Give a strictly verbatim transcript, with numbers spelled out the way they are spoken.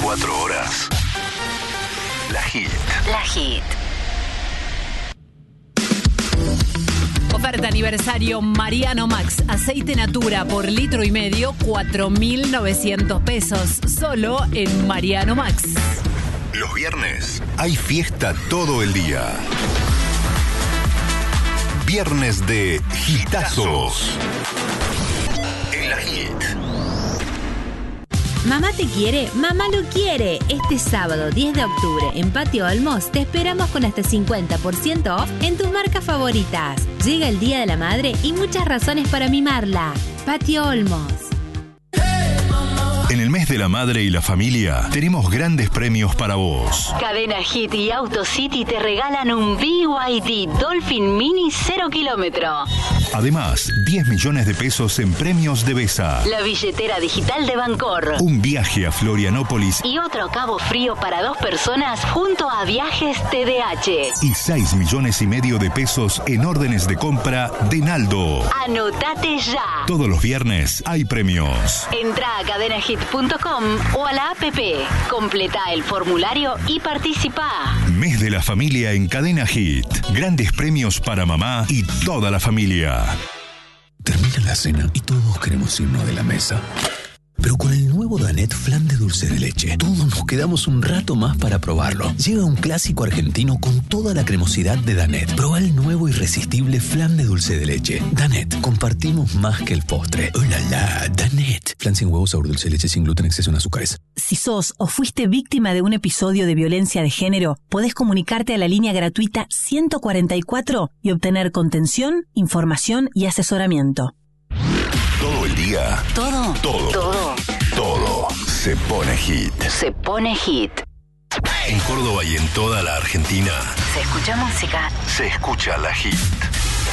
veinticuatro horas. La Hit. La Hit. Oferta aniversario Mariano Max. Aceite Natura por litro y medio, cuatro mil novecientos pesos. Solo en Mariano Max. Los viernes hay fiesta todo el día. Viernes de hitazos. En la Hit. Mamá te quiere, mamá lo quiere. Este sábado diez de octubre en Patio Olmos te esperamos con hasta cincuenta por ciento off en tus marcas favoritas. Llega el Día de la Madre y muchas razones para mimarla. Patio Olmos. En el mes de la madre y la familia tenemos grandes premios para vos. Cadena Hit y Auto City te regalan un B Y D Dolphin Mini cero kilómetro. Además, diez millones de pesos en premios de Besa. La billetera digital de Bancor. Un viaje a Florianópolis. Y otro a Cabo Frío para dos personas junto a Viajes T D H. Y seis millones y medio de pesos en órdenes de compra de Naldo. Anotate ya. Todos los viernes hay premios. Entra a cadena hit punto com o a la app. Completa el formulario y participa. Mes de la familia en Cadena Hit. Grandes premios para mamá y toda la familia. Termina la cena y todos queremos irnos de la mesa. Pero con el nuevo Danette Flan de dulce de leche, todos nos quedamos un rato más para probarlo. Llega un clásico argentino con toda la cremosidad de Danette. Proba el nuevo irresistible Flan de dulce de leche. Danette, compartimos más que el postre. ¡Oh, la, la! Danette. Flan sin huevo, sabor dulce de leche, sin gluten, exceso en azúcares. Si sos o fuiste víctima de un episodio de violencia de género, podés comunicarte a la línea gratuita ciento cuarenta y cuatro y obtener contención, información y asesoramiento. Todo el día. Todo. Todo. Todo. Todo se pone hit. Se pone hit. En Córdoba y en toda la Argentina Se escucha música. se escucha la Hit.